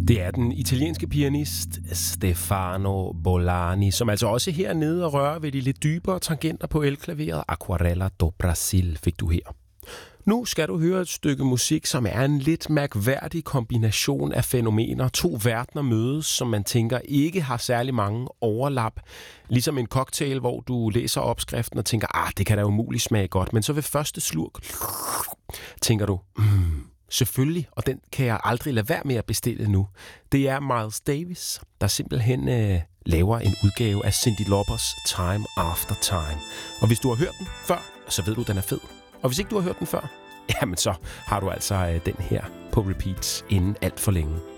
Det er den italienske pianist Stefano Bolani, som altså også hernede og rører ved de lidt dybere tangenter på elklaveret. Aquarella do Brasil fik du her. Nu skal du høre et stykke musik, som er en lidt mærkværdig kombination af fænomener. To verdener mødes, som man tænker ikke har særlig mange overlap. Ligesom en cocktail, hvor du læser opskriften og tænker, det kan da umuligt smage godt. Men så ved første slurk tænker du, selvfølgelig, og den kan jeg aldrig lade være med at bestille nu. Det er Miles Davis, der simpelthen laver en udgave af Cyndi Laupers Time After Time. Og hvis du har hørt den før, så ved du, den er fed. Og hvis ikke du har hørt den før, jamen så har du altså den her på repeats inden alt for længe.